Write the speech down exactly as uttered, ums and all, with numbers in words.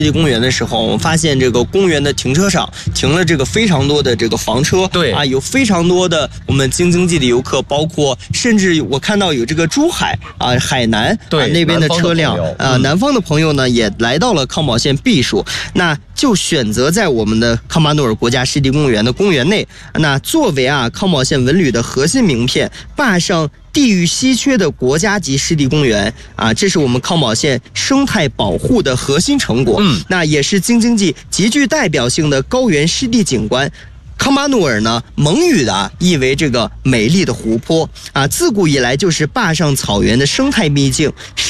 湿地公园的时候，我们发现这个公园的停车场停了这个非常多的这个房车， 对啊，有非常多的我们京津冀的游客，包括甚至我看到有这个珠海啊、海南对、 啊、那边的车辆啊、 嗯， 南方的朋友呢也来到了康宝县避暑，那就选择在我们的康巴诺尔国家湿地公园的公园内，那作为啊康宝县文旅的核心名片，坝上地域稀缺的国家级湿地公园啊，这是我们康宝县生态保护的核心成果。 嗯， 那也是京津冀极具代表性的高原湿地景观。康巴努尔呢，蒙语的啊意为这个美丽的湖泊啊，自古以来就是坝上草原的生态秘境。